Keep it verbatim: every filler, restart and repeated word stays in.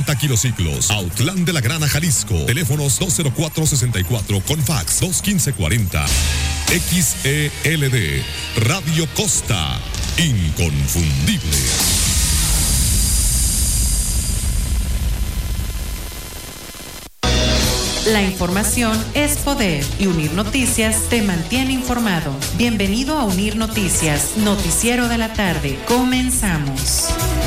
cuarenta kilociclos. Autlán de la Grana, Jalisco. Teléfonos dos cero cuatro sesenta y cuatro con fax dos quince cuarenta. X E L D. Radio Costa. Inconfundible. La información es poder y Unir Noticias te mantiene informado. Bienvenido a Unir Noticias, noticiero de la tarde. Comenzamos.